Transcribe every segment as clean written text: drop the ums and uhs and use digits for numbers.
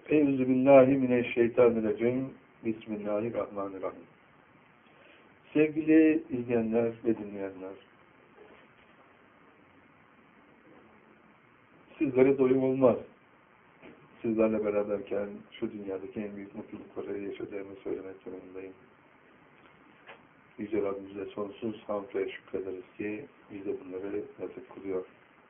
Euzubillahimineşşeytanirracim. Bismillahirrahmanirrahim. Sevgili izleyenler ve dinleyenler, sizlere doyum olmaz. Sizlerle beraberken şu dünyadaki en büyük mutlulukları yaşadığımı söylemek durumundayım. Yüce Rabbimize sonsuz hamd ve şükrederiz ki bize bunları nasip kılıyor.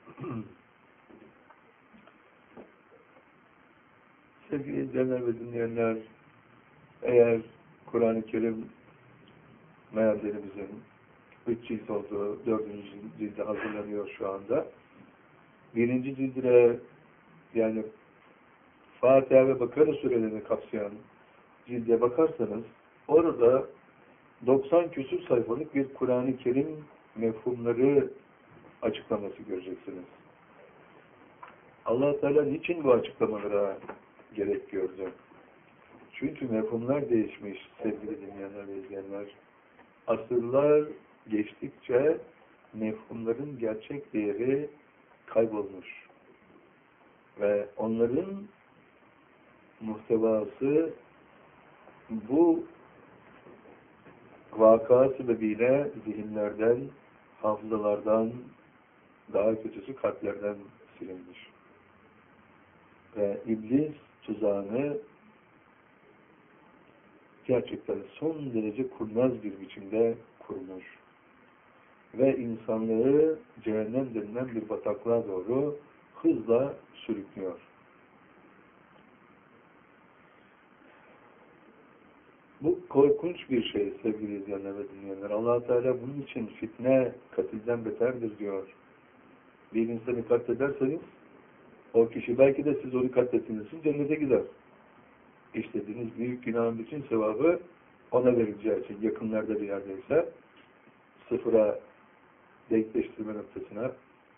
Sevgili izleyenler ve dinleyenler, eğer Kur'an-ı Kerim meallerimizin 3 cilt olduğu 4. cilde hazırlanıyor şu anda. 1. cildine, yani Fatiha ve Bakara surelerini kapsayan cilde bakarsanız orada 90 küsur sayfalık bir Kur'an-ı Kerim mefhumları açıklaması göreceksiniz. Allah Teala niçin bu açıklamalara gerek gördü? Çünkü mefhumlar değişmiş sevgili dinleyenler ve izleyenler. Asırlar geçtikçe mefhumların gerçek değeri kaybolmuş. Ve onların muhtevası bu vaka sebebiyle zihinlerden, hafızalardan, daha kötüsü kalplerden silinmiş. Ve iblis tuzağını gerçekten son derece kurnaz bir biçimde kurmuş. Ve insanlığı cehennem denilen bir bataklığa doğru hızla sürüklüyor. Bu korkunç bir şey sevgili izleyenler ve dinleyenler. Allah Teala bunun için fitne katilden beterdir diyor. Bir insanı katlederseniz o kişi belki de siz onu katlettiğiniz için cennete gider. İşlediğiniz büyük günahın bütün sevabı ona verileceği için yakınlarda bir yerdeyse sıfıra denkleştirme noktasına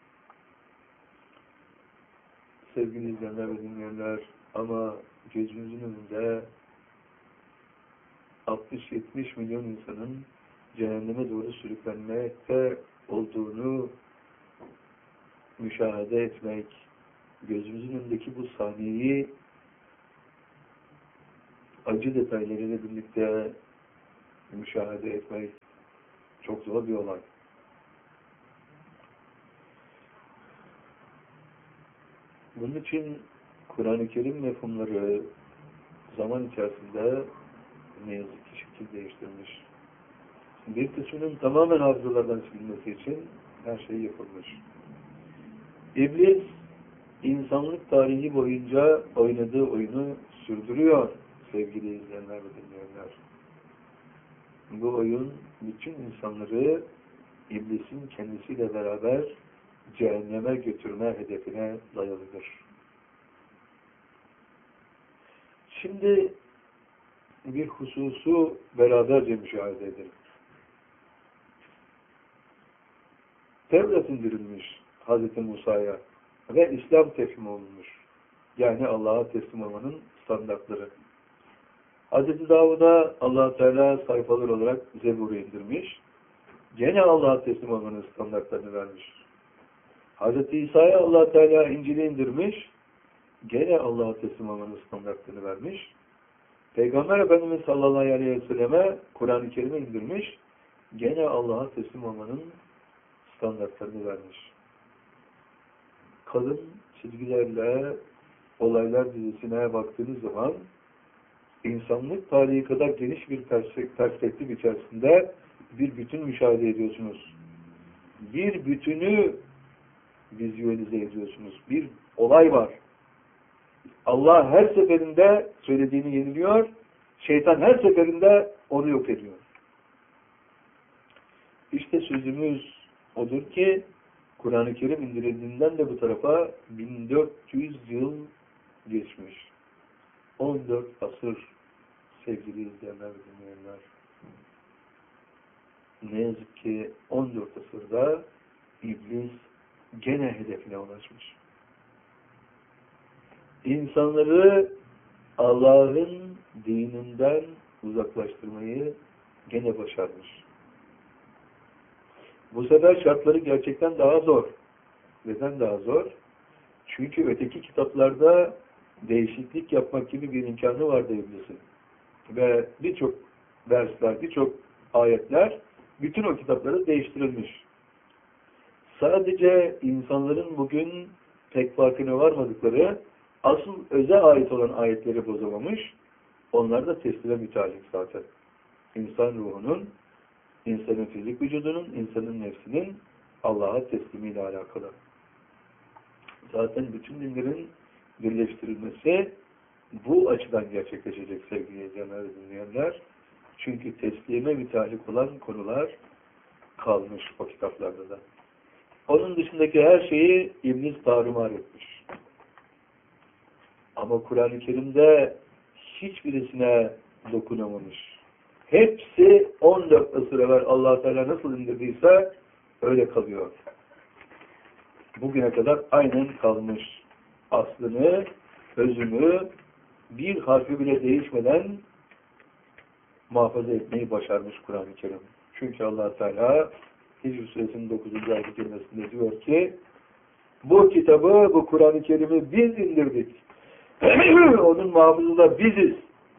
sevgili izleyenler ve dinleyenler, ama gözümüzün önünde 60-70 milyon insanın cehenneme doğru sürüklenmekte olduğunu müşahede etmek, gözümüzün önündeki bu sahneyi acı detaylarıyla birlikte müşahede etmek çok zor bir olay. Bunun için Kur'an-ı Kerim mefhumları zaman içerisinde ne yazık ki şekil değiştirmiş. Bir kısmının tamamen hafızalardan silinmesi için her şey yapılmış. İblis, insanlık tarihi boyunca oynadığı oyunu sürdürüyor sevgili izleyenler ve dinleyenler. Bu oyun bütün insanları iblisin kendisiyle beraber cehenneme götürme hedefine dayalıdır. Şimdi bir hususu beraberce müşahede edelim. Tevrat indirilmiş Hz. Musa'ya ve İslam teslim olunmuş. Yani Allah'a teslim olmanın standartları. Hz. Davud'a Allah Teala sayfalar olarak Zebur'u indirmiş. Gene Allah'a teslim olmanın standartlarını vermiş. Hz. İsa'ya Allah Teala İncil'i indirmiş. Gene Allah'a teslim olmanın standartlarını vermiş. Peygamber Efendimiz sallallahu aleyhi ve selleme Kur'an-ı Kerim'i indirmiş. Gene Allah'a teslim olmanın standartlarını vermiş. Kalın çizgilerle olaylar dizisine baktığınız zaman insanlık tarihi kadar geniş bir perspektif içerisinde bir bütün müşahede ediyorsunuz. Bir bütünü vizyonize ediyorsunuz. Bir olay var. Allah her seferinde söylediğini yeniliyor, şeytan her seferinde onu yok ediyor. İşte sözümüz odur ki Kur'an-ı Kerim indirildiğinden de bu tarafa 1400 yıl geçmiş. 14 asır sevgili izleyenler ve dinleyenler. Ne yazık ki 14 asırda iblis gene hedefine ulaşmış. İnsanları Allah'ın dininden uzaklaştırmayı gene başarmış. Bu sefer şartları gerçekten daha zor. Neden daha zor? Çünkü öteki kitaplarda değişiklik yapmak gibi bir imkanı vardı iblisin. Ve birçok dersler, birçok ayetler bütün o kitapları değiştirilmiş. Sadece insanların bugün pek farkına varmadıkları asıl öze ait olan ayetleri bozamamış. Onlar da teslime müteallik zaten. İnsan ruhunun, insanın fizik vücudunun, insanın nefsinin Allah'a teslimiyle alakalı. Zaten bütün dinlerin birleştirilmesi bu açıdan gerçekleşecek sevgili izleyenler ve dinleyenler. Çünkü teslime müteallik olan konular kalmış o kitaplarda da. Onun dışındaki her şeyi iblis tarumar etmiş. Ama Kur'an-ı Kerim'de hiçbirisine dokunamamış. Hepsi 14 asır evvel Allah Teala nasıl indirdiyse öyle kalıyor. Bugüne kadar aynen kalmış. Aslını, özünü bir harfi bile değişmeden muhafaza etmeyi başarmış Kur'an-ı Kerim. Çünkü Allah Teala Hicr Suresinin 9. ayet-i kerimesinde diyor ki bu kitabı, bu Kur'an-ı Kerim'i biz indirdik. Onun muhafızı da biziz.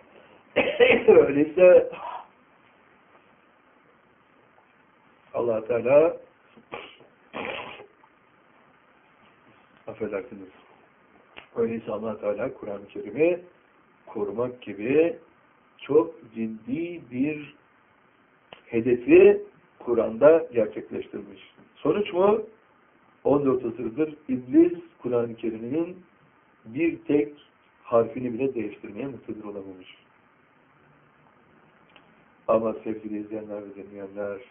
Öyleyse Allah Teala affedersiniz. Öyleyse Allah Teala Kur'an-ı Kerim'i korumak gibi çok ciddi bir hedefi Kur'an'da gerçekleştirmiş. Sonuç mu? 14 asırdır iblis Kur'an-ı Kerim'in bir tek harfini bile değiştirmeye muktedir olamamış. Ama sevgili izleyenler ve dinleyenler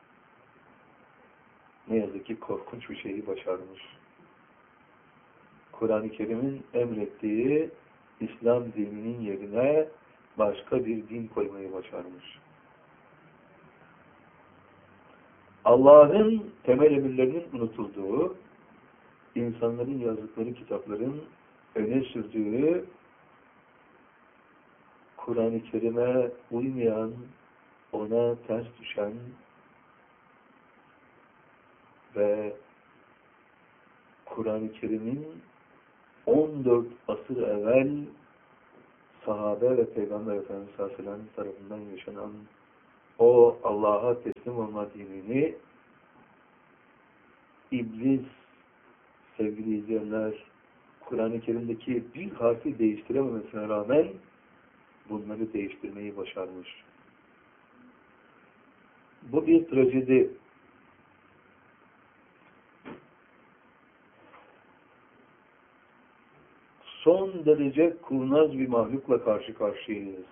ne yazık ki korkunç bir şeyi başarmış. Kur'an-ı Kerim'in emrettiği İslam dininin yerine başka bir din koymayı başarmış. Allah'ın temel emirlerinin unutulduğu, insanların yazdıkları kitapların öne sürdüğü, Kur'an-ı Kerim'e uymayan, ona ters düşen ve Kur'an-ı Kerim'in 14 asır evvel sahabe ve Peygamber Efendimiz sallallahu aleyhi ve sellem tarafından yaşanan o Allah'a teslim olma dinini iblis, sevgili izleyenler, Kur'an-ı Kerim'deki bir harfi değiştirememesine rağmen bunları değiştirmeyi başarmış. Bu bir trajedi. Son derece kurnaz bir mahlukla karşı karşıyayız.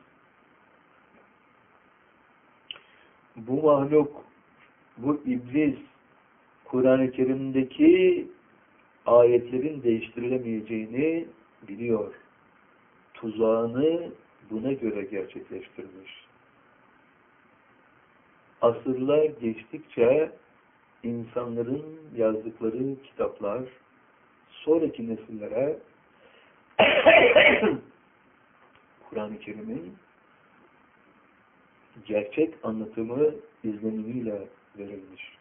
Bu mahluk, bu iblis, Kur'an-ı Kerim'deki ayetlerin değiştirilemeyeceğini biliyor. Tuzağını buna göre gerçekleştirmiş. Asırlar geçtikçe insanların yazdıkları kitaplar sonraki nesillere Kur'an-ı Kerim'in gerçek anlatımı izlenimiyle verilmiş.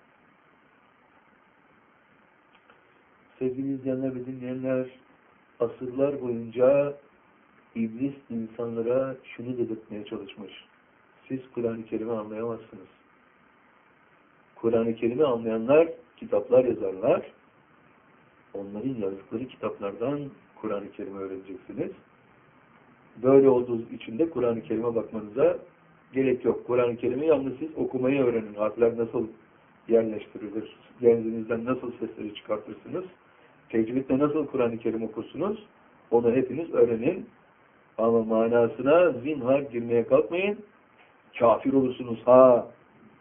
Sevgili izleyenler ve dinleyenler, asırlar boyunca iblis insanlara şunu dedirtmeye çalışmış. Siz Kur'an-ı Kerim'i anlayamazsınız. Kur'an-ı Kerim'i anlayanlar kitaplar yazarlar. Onların yazdıkları kitaplardan Kur'an-ı Kerim'i öğreneceksiniz. Böyle olduğu için de Kur'an-ı Kerim'e bakmanıza gerek yok. Kur'an-ı Kerim'i yalnız siz okumayı öğrenin. Harfler nasıl yerleştirilir? Genzinizden nasıl sesleri çıkartırsınız? Tecvidle nasıl Kur'an-ı Kerim okursunuz? Onu hepiniz öğrenin. Ama manasına zinhar girmeye kalkmayın. Kafir olursunuz ha.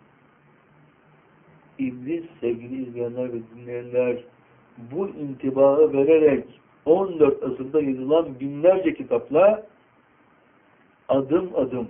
İblis, sevgili izleyenler ve dinleyenler, bu intibağı vererek 14 asırda yazılan binlerce kitapla adım adım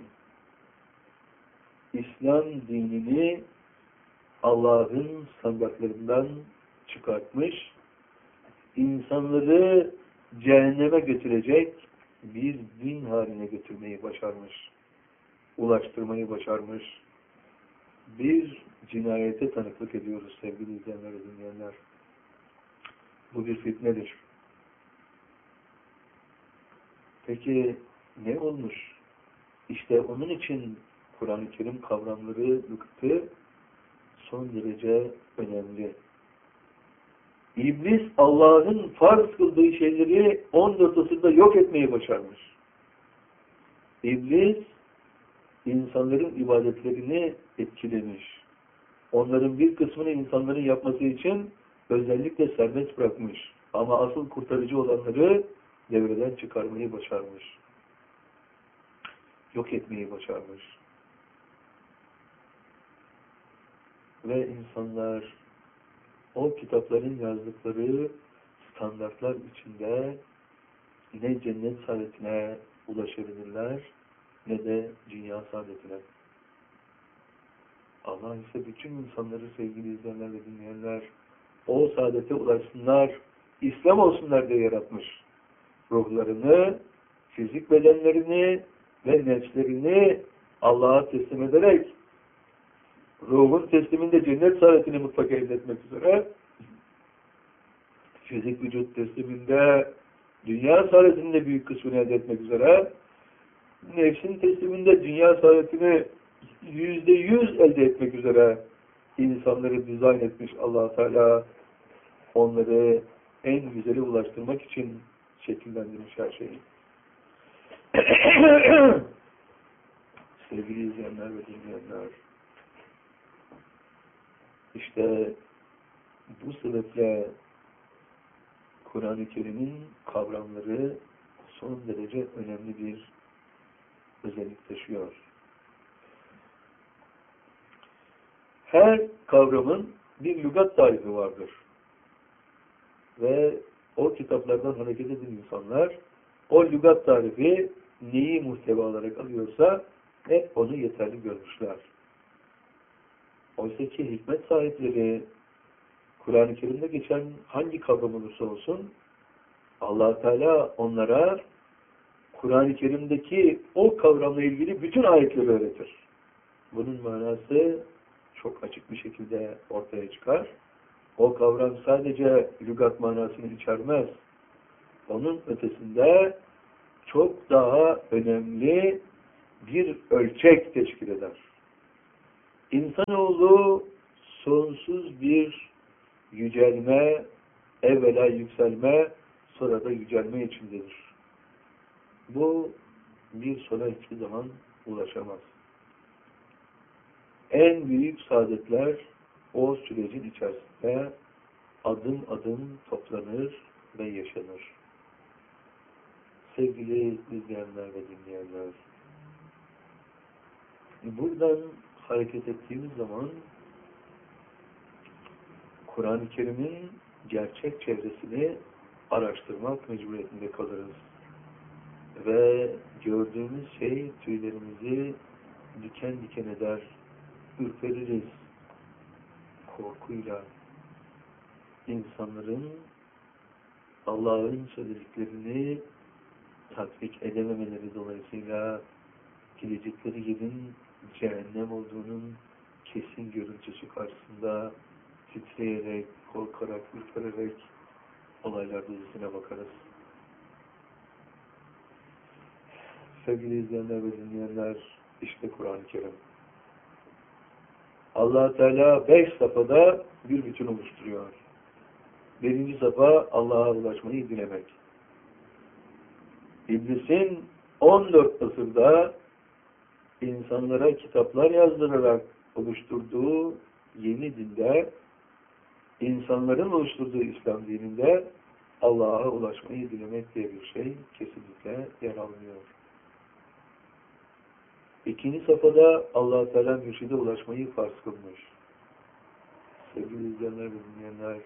İslam dinini Allah'ın standartlarından çıkartmış, insanları cehenneme götürecek bir din haline götürmeyi başarmış, ulaştırmayı başarmış. Bir cinayete tanıklık ediyoruz sevgili izleyenler ve dinleyenler. Bu bir fitnedir. Peki ne olmuş? İşte onun için Kur'an-ı Kerim kavramları, nıktı son derece önemli. İblis Allah'ın farz kıldığı şeyleri 14 asırda yok etmeyi başarmış. İblis insanların ibadetlerini etkilemiş. Onların bir kısmını insanların yapması için özellikle serbest bırakmış. Ama asıl kurtarıcı olanları devreden çıkarmayı başarmış. Yok etmeyi başarmış. Ve insanlar o kitapların yazdıkları standartlar içinde ne cennet saadetine ulaşabilirler ne de dünya saadetine. Allah ise bütün insanları sevgili izleyenler ve dinleyenler o saadete ulaşsınlar, İslam olsunlar diye yaratmış. Ruhlarını, fizik bedenlerini ve nefslerini Allah'a teslim ederek ruhun tesliminde cennet saadetini mutlaka elde etmek üzere, fizik vücut tesliminde dünya saadetinin de büyük kısmını elde etmek üzere, nefsin tesliminde dünya saadetini %100 elde etmek üzere insanları dizayn etmiş Allah Teala, onları en güzeli ulaştırmak için şekillendirmiş her şeyi. Sevgili izleyenler ve dinleyenler, işte bu sebeple Kur'an-ı Kerim'in kavramları son derece önemli bir özellik taşıyor. Her kavramın bir lügat tarifi vardır. Ve o kitaplardan hareket eden insanlar o lügat tarifi neyi muhteva olarak alıyorsa hep onu yeterli görmüşler. Oysa ki hikmet sahipleri Kur'an-ı Kerim'de geçen hangi kavram olursa olsun Allah Teala onlara Kur'an-ı Kerim'deki o kavramla ilgili bütün ayetleri öğretir. Bunun manası çok açık bir şekilde ortaya çıkar. O kavram sadece lügat manasını içermez. Onun ötesinde çok daha önemli bir ölçek teşkil eder. İnsanoğlu sonsuz bir yücelme, evvela yükselme, sonra da yücelme içindedir. Bu bir sona hiçbir zaman ulaşamaz. En büyük saadetler o sürecin içerisinde adım adım toplanır ve yaşanır. Sevgili izleyenler ve dinleyenler, buradan hareket ettiğimiz zaman Kur'an-ı Kerim'in gerçek çevresini araştırmak mecburiyetinde kalırız. Ve gördüğümüz şey tüylerimizi diken diken eder, ürpeririz korkuyla. İnsanların Allah'ın söylediklerini tatbik edememeleri dolayısıyla gidecekleri yerin cehennem olduğunun kesin görüntüsü karşısında titreyerek, korkarak, ürpererek olaylar dizisine bakarız. Sevgili izleyenler ve dinleyenler, işte Kur'an-ı Kerim. Allah Teala 5 safhada bir bütün oluşturuyor. Birinci safha Allah'a ulaşmayı dilemek. İblisin 14 asırda insanlara kitaplar yazdırarak oluşturduğu yeni dinde, insanların oluşturduğu İslam dininde Allah'a ulaşmayı dilemek diye bir şey kesinlikle yer almıyor. İkinci safhada Allah-u Teala mürşide ulaşmayı farz kılmış. Sevgili izleyenler ve dinleyenler,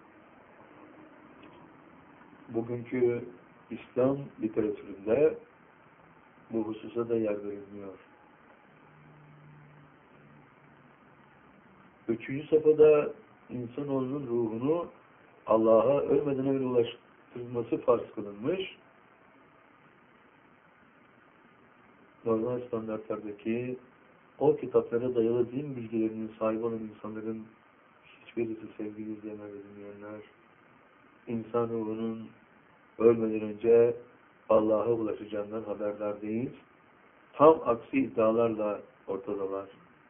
bugünkü İslam literatüründe bu hususa da yer verilmiyor. Üçüncü safhada insanoğlunun ruhunu Allah'a ölmeden evvel ulaştırılması farz kılınmış. Normal standartlardaki o kitaplara dayalı din bilgilerinin sahibi olan insanların hiçbirisi, sevgili izleyenler ve dinleyenler, insanoğlunun ölmeden önce Allah'a ulaşacağından haberdar değil. Tam aksi iddialarla ortadalar.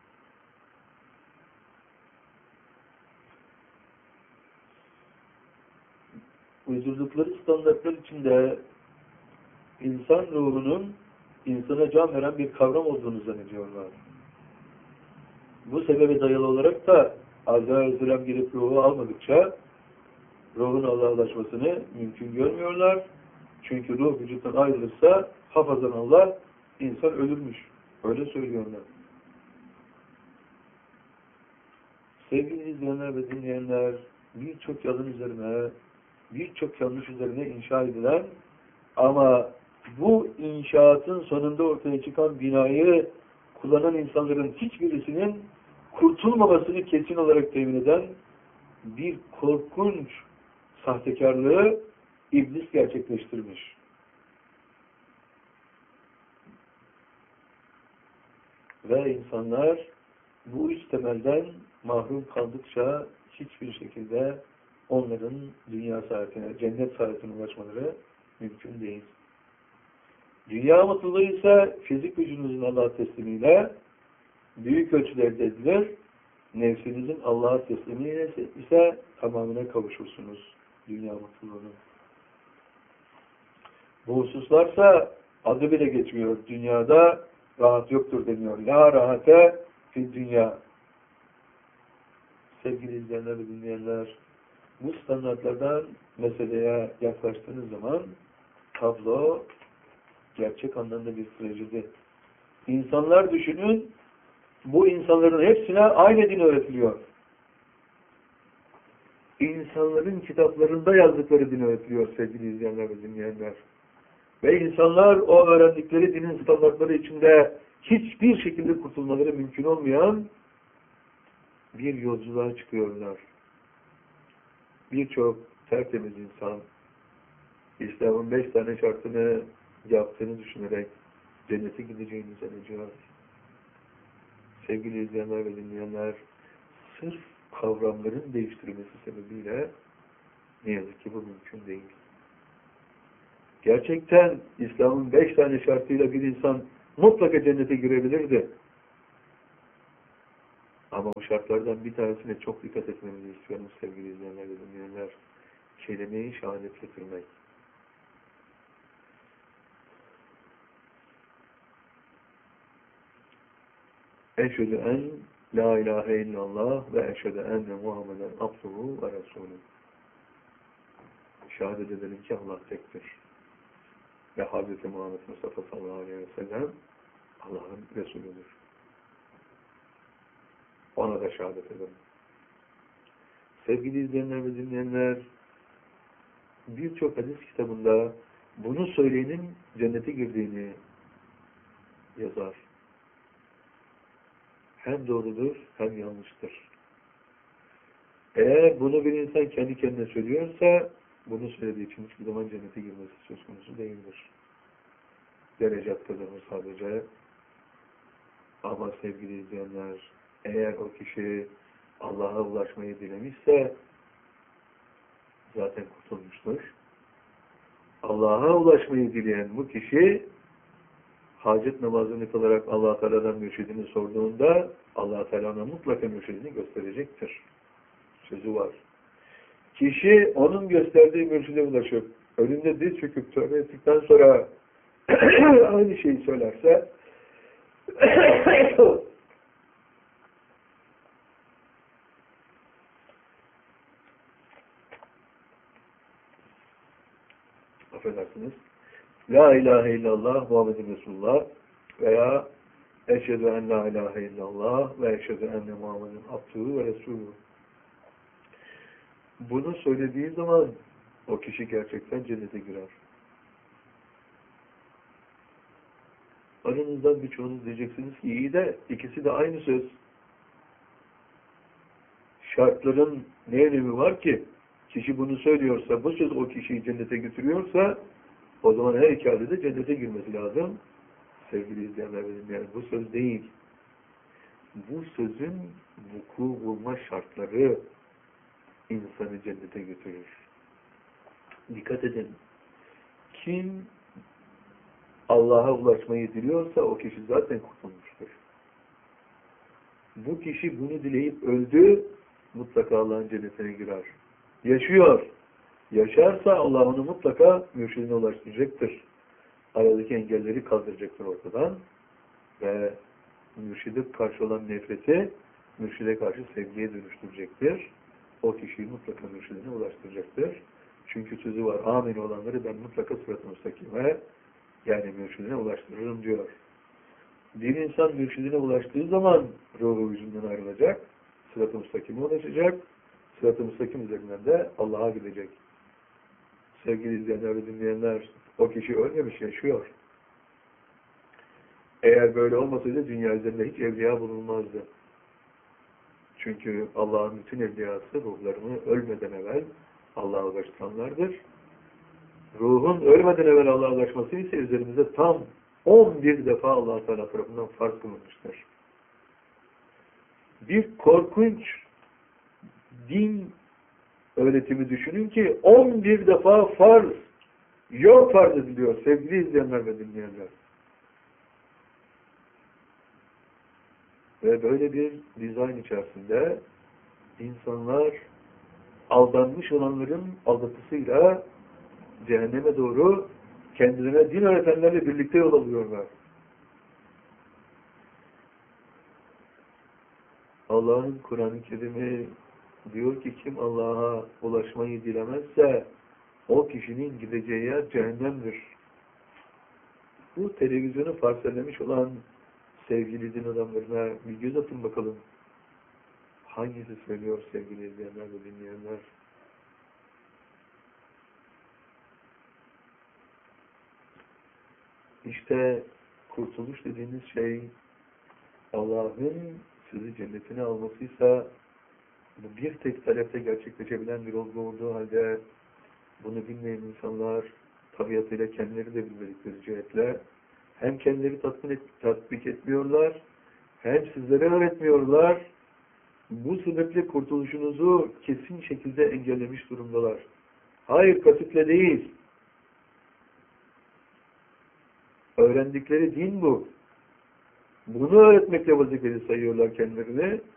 Uydurdukları standartlar içinde insan ruhunun insana can veren bir kavram olduğunu zannediyorlar. Bu sebebe dayalı olarak da Azrail gelip ruhu almadıkça ruhun Allah'a ulaşmasını mümkün görmüyorlar. Çünkü ruh vücuttan ayrılırsa hafazan Allah insan ölürmüş. Öyle söylüyorlar. Sevgili izleyenler ve dinleyenler, birçok yalan üzerine, birçok yanlış üzerine inşa edilen ama bu inşaatın sonunda ortaya çıkan binayı kullanan insanların hiçbirisinin kurtulmamasını kesin olarak temin eden bir korkunç sahtekarlığı iblis gerçekleştirmiş. Ve insanlar bu üç temelden mahrum kaldıkça hiçbir şekilde onların dünya saadetine, cennet saadetine ulaşmaları mümkün değil. Dünya mutluluğu ise fizik vücudunuzun Allah'a teslimiyle büyük ölçüde elde edilir. Nefsinizin Allah'a teslimiyle ise tamamına kavuşursunuz dünya mutluluğunu. Bu hususlarsa adı bile geçmiyor. Dünyada rahat yoktur deniyor. La rahate fil dünya. Sevgili izleyenler ve dinleyenler, bu standartlardan meseleye yaklaştığınız zaman tablo gerçek anlamda bir trajedi. İnsanlar düşünün, bu insanların hepsine aynı din öğretiliyor. İnsanların kitaplarında yazdıkları din öğretiliyor sevgili izleyenler ve dinleyenler. Ve insanlar o öğrendikleri dinin standartları içinde hiçbir şekilde kurtulmaları mümkün olmayan bir yolculuğa çıkıyorlar. Birçok tertemiz insan İslam'ın 5 tane şartını yaptığını düşünerek cennete gideceğini zannediyor. Sevgili izleyenler ve dinleyenler, sırf kavramların değiştirilmesi sebebiyle ne yazık ki bu mümkün değil. Gerçekten İslam'ın 5 tane şartıyla bir insan mutlaka cennete girebilirdi. Ama bu şartlardan bir tanesine çok dikkat etmemizi istiyorum sevgili izleyenler ve dinleyenler. Kelime-i şehadet getirmek. Eşhedü en la ilahe illallah ve eşhedü enne Muhammeden abduhu ve resulü. Şehadet edelim ki Allah tektir. Ve Hz. Muhammed Mustafa sallallahu aleyhi ve sellem Allah'ın Resulüdür. Ona da şehadet edelim. Sevgili izleyenler ve dinleyenler, birçok hadis kitabında bunu söyleyenin cennete girdiğini yazar. Hem doğrudur hem yanlıştır. Eğer bunu bir insan kendi kendine söylüyorsa bunu söylediği için hiçbir zaman cennete girmesi söz konusu değildir. Derecat kazanır sadece. Ama sevgili izleyenler, eğer o kişi Allah'a ulaşmayı dilemişse zaten kurtulmuştur. Allah'a ulaşmayı dileyen bu kişi hacet namazını kılarak Allah-u Teala'dan mürşidini sorduğunda Allah-u Teala'na mutlaka mürşidini gösterecektir. Sözü var. Kişi onun gösterdiği mürşide ulaşıp önünde diz çöküp tövbe ettikten sonra aynı şeyi söylerse affedersiniz. La ilahe illallah Muhammedun Resulullah veya eşhedü en la ilahe illallah ve eşhedü enne Muhammedun abduhu ve resulü. Bunu söylediği zaman o kişi gerçekten cennete girer. Aranızdan birçoğunuz diyeceksiniz ki iyi de ikisi de aynı söz. Şartların ne önemi var ki? Kişi bunu söylüyorsa, bu söz o kişiyi cennete götürüyorsa o zaman her iki halde de cennete girmesi lazım. Sevgili izleyenler ve dinleyenler, bu söz değil. Bu sözün vuku bulma şartları insanı cennete götürür. Dikkat edin. Kim Allah'a ulaşmayı diliyorsa o kişi zaten kurtulmuştur. Bu kişi bunu dileyip öldü, mutlaka Allah'ın cennetine girer. Yaşıyor. Yaşarsa Allah onu mutlaka mürşidine ulaştıracaktır. Aradaki engelleri kaldıracaktır ortadan ve mürşide karşı olan nefreti mürşide karşı sevgiye dönüştürecektir. O kişiyi mutlaka mürşidine ulaştıracaktır. Çünkü sözü var, amin olanları ben mutlaka sırat-ı müstakime, yani mürşidine ulaştırırım diyor. Bir insan mürşidine ulaştığı zaman ruhu yüzünden ayrılacak, sırat-ı müstakime ulaşacak, sırat-ı müstakim üzerinden de Allah'a gidecek. Sevgili izleyenler ve dinleyenler, o kişi ölmemiş, yaşıyor. Eğer böyle olmasaydı dünya üzerinde hiç evliya bulunmazdı. Çünkü Allah'ın bütün evliyası ruhlarını ölmeden evvel Allah'a ulaştıranlardır. Ruhun ölmeden evvel Allah'a ulaşması ise üzerimizde tam 11 defa Allah Teala tarafından farz kılınmıştır. Bir korkunç din öğretimi düşünün ki 11 defa farz, yok farz ediliyor sevgili izleyenler ve dinleyenler. Ve böyle bir dizayn içerisinde insanlar aldanmış olanların aldatısıyla cehenneme doğru kendilerine din öğretenlerle birlikte yol alıyorlar. Allah'ın Kur'an-ı Kerim'i diyor ki kim Allah'a ulaşmayı dilemezse o kişinin gideceği yer cehennemdir. Bu televizyonu parsellemiş olan sevgili din adamlarına bir göz atın bakalım. Hangisi söylüyor sevgili izleyenler ve dinleyenler? İşte kurtuluş dediğiniz şey Allah'ın sizi cennetine almasıysa bu bir tek talepte gerçekleşebilen bir olgu olduğu halde bunu bilmeyen insanlar tabiatıyla kendileri de bilmedikleri cihetle hem kendileri tatbik etmiyorlar hem sizlere öğretmiyorlar. Bu sebeple kurtuluşunuzu kesin şekilde engellemiş durumdalar. Hayır, kasitle değil. Öğrendikleri din bu. Bunu öğretmekle vazifeli sayıyorlar kendilerini.